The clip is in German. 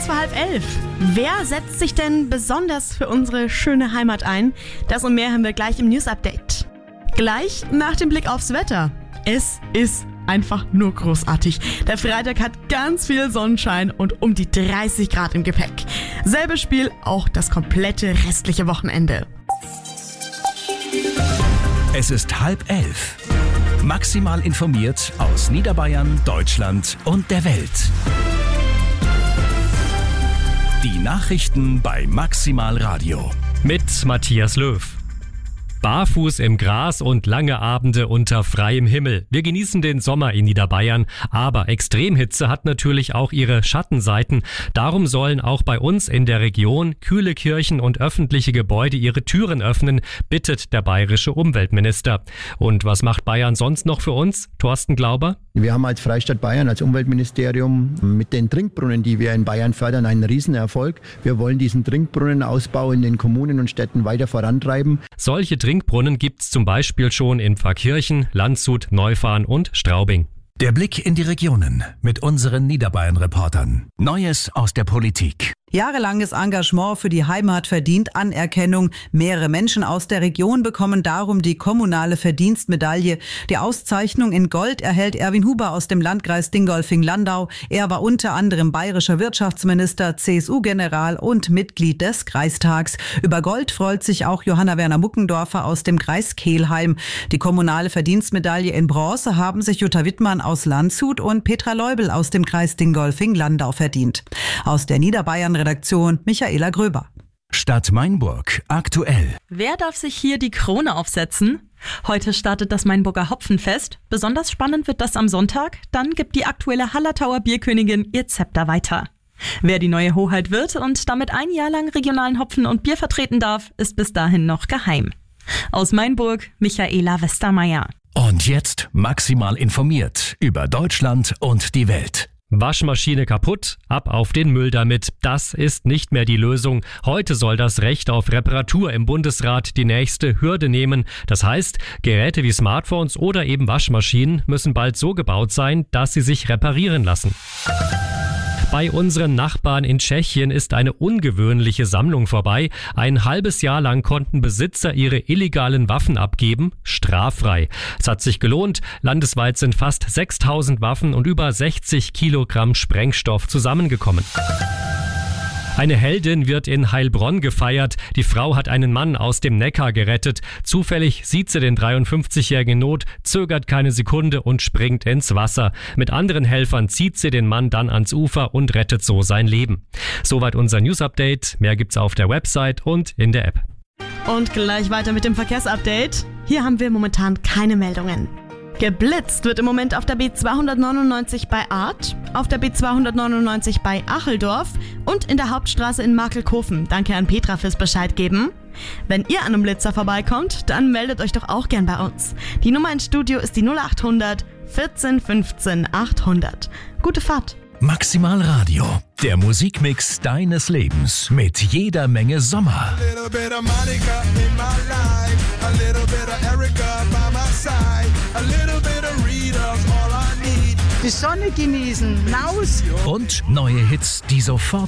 kurz vor 10:30. Wer setzt sich denn besonders für unsere schöne Heimat ein? Das und mehr haben wir gleich im News-Update. Gleich nach dem Blick aufs Wetter. Es ist einfach nur großartig. Der Freitag hat ganz viel Sonnenschein und um die 30 Grad im Gepäck. Selbes Spiel auch das komplette restliche Wochenende. Es ist 10:30. Maximal informiert aus Niederbayern, Deutschland und der Welt. Die Nachrichten bei Maximal Radio. Mit Matthias Löw. Barfuß im Gras und lange Abende unter freiem Himmel. Wir genießen den Sommer in Niederbayern, aber Extremhitze hat natürlich auch ihre Schattenseiten. Darum sollen auch bei uns in der Region kühle Kirchen und öffentliche Gebäude ihre Türen öffnen, bittet der bayerische Umweltminister. Und was macht Bayern sonst noch für uns? Thorsten Glauber? Wir haben als Freistaat Bayern, als Umweltministerium mit den Trinkbrunnen, die wir in Bayern fördern, einen Riesenerfolg. Wir wollen diesen Trinkbrunnenausbau in den Kommunen und Städten weiter vorantreiben. Solche Trinkbrunnen gibt's zum Beispiel schon in Pfarrkirchen, Landshut, Neufahrn und Straubing. Der Blick in die Regionen mit unseren Niederbayern-Reportern. Neues aus der Politik. Jahrelanges Engagement für die Heimat verdient Anerkennung. Mehrere Menschen aus der Region bekommen darum die kommunale Verdienstmedaille. Die Auszeichnung in Gold erhält Erwin Huber aus dem Landkreis Dingolfing-Landau. Er war unter anderem bayerischer Wirtschaftsminister, CSU-General und Mitglied des Kreistags. Über Gold freut sich auch Johanna Werner-Muckendorfer aus dem Kreis Kelheim. Die kommunale Verdienstmedaille in Bronze haben sich Jutta Wittmann aus Landshut und Petra Leubel aus dem Kreis Dingolfing-Landau verdient. Aus der Niederbayern-Redaktion Michaela Gröber. Stadt Mainburg aktuell. Wer darf sich hier die Krone aufsetzen? Heute startet das Mainburger Hopfenfest. Besonders spannend wird das am Sonntag. Dann gibt die aktuelle Hallertauer Bierkönigin ihr Zepter weiter. Wer die neue Hoheit wird und damit ein Jahr lang regionalen Hopfen und Bier vertreten darf, ist bis dahin noch geheim. Aus Mainburg, Michaela Westermeier. Und jetzt maximal informiert über Deutschland und die Welt. Waschmaschine kaputt, ab auf den Müll damit. Das ist nicht mehr die Lösung. Heute soll das Recht auf Reparatur im Bundesrat die nächste Hürde nehmen. Das heißt, Geräte wie Smartphones oder eben Waschmaschinen müssen bald so gebaut sein, dass sie sich reparieren lassen. Bei unseren Nachbarn in Tschechien ist eine ungewöhnliche Sammlung vorbei. Ein halbes Jahr lang konnten Besitzer ihre illegalen Waffen abgeben, straffrei. Es hat sich gelohnt. Landesweit sind fast 6.000 Waffen und über 60 Kilogramm Sprengstoff zusammengekommen. Eine Heldin wird in Heilbronn gefeiert. Die Frau hat einen Mann aus dem Neckar gerettet. Zufällig sieht sie den 53-Jährigen in Not, zögert keine Sekunde und springt ins Wasser. Mit anderen Helfern zieht sie den Mann dann ans Ufer und rettet so sein Leben. Soweit unser News-Update. Mehr gibt's auf der Website und in der App. Und gleich weiter mit dem Verkehrsupdate. Hier haben wir momentan keine Meldungen. Geblitzt wird im Moment auf der B299 bei Arth, auf der B299 bei Acheldorf und in der Hauptstraße in Markelkofen. Danke an Petra fürs Bescheid geben. Wenn ihr an einem Blitzer vorbeikommt, dann meldet euch doch auch gern bei uns. Die Nummer ins Studio ist die 0800 14 15 800. Gute Fahrt! Maximal Radio, der Musikmix deines Lebens mit jeder Menge Sommer. Die Sonne genießen, raus! Und neue Hits, die sofort